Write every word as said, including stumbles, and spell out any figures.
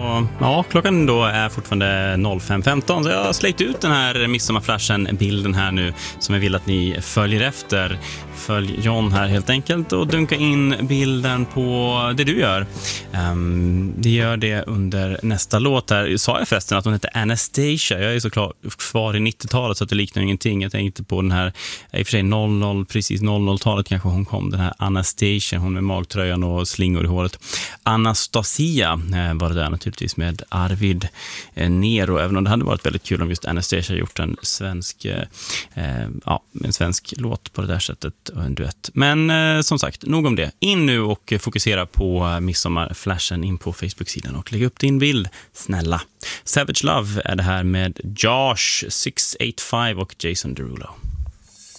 Och, ja, klockan då är fortfarande fem femton, så jag har släckt ut den här midsommarflashen, bilden här nu, som jag vill att ni följer efter. Följ John här helt enkelt och dunka in bilden på det du gör. Um, det gör det under nästa låt här. Sa jag förresten att hon heter Anastasia? Jag är såklart kvar i nittiotalet så att det liknar ingenting. Jag tänkte på den här, i och för sig noll noll, precis noll noll-talet kanske hon kom, den här Anastasia, hon med magtröjan och slingor i håret. Anastasia eh, var det där naturligtvis med Arvid eh, Nero, även om det hade varit väldigt kul om just Anastasia gjort en svensk eh, ja, en svensk låt på det där sättet och en duett. Men eh, som sagt, nog om det. In nu och fokusera på midsommarflashen in på Facebook-sidan och lägg upp din bild, snälla. Savage Love är det här med Josh sex åtta fem och Jason Derulo.